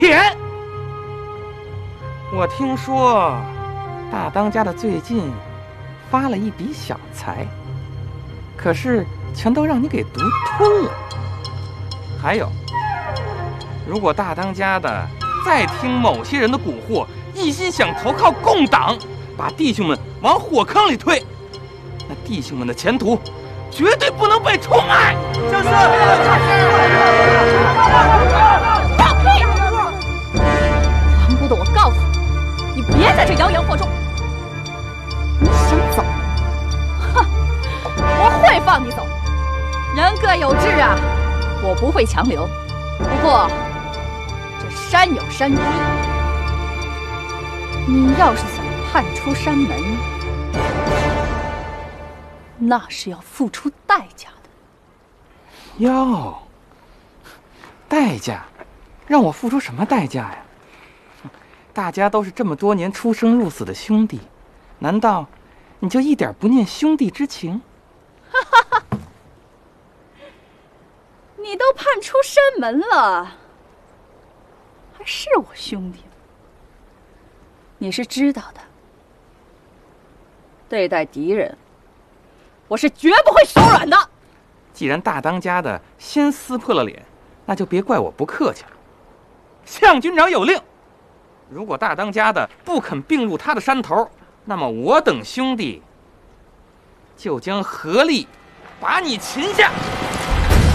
田。我听说大当家的最近发了一笔小财，可是全都让你给独吞了。还有，如果大当家的再听某些人的蛊惑，一心想投靠共党，把弟兄们往火坑里推，那弟兄们的前途绝对不能被出卖。 就是。 放屁！王姑的，我告诉你，你别在这妖言惑众。你想走？哼，我会放你走。人各有志啊，我不会强留。不过这山有山有水，你要是想叛出山门，那是要付出代价的。 哟，代价？让我付出什么代价呀？大家都是这么多年出生入死的兄弟，难道你就一点不念兄弟之情？ 你都叛出山门了，还是我兄弟吗？你是知道的，对待敌人，我是绝不会手软的。 既然大当家的先撕破了脸，那就别怪我不客气了。向军长有令，如果大当家的不肯并入他的山头，那么我等兄弟就将合力把你擒下。